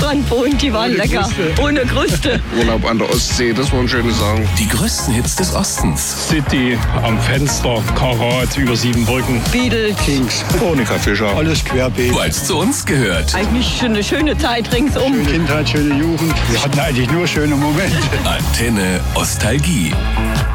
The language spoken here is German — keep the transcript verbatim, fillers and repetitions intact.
Strand wohnt, die waren Ohne lecker. Kruste. Ohne Kruste. Urlaub an der Ostsee, das waren schöne Sachen. Die größten Hits des Ostens. City, am Fenster, Karat, über sieben Brücken. Beatles. Kings, Monika Fischer. alles querbeet. Weil es zu uns gehört. Eigentlich eine schöne Zeit ringsum. Schöne Kindheit, schöne Jugend. Wir hatten eigentlich nur schöne Momente. Antenne Ostalgie.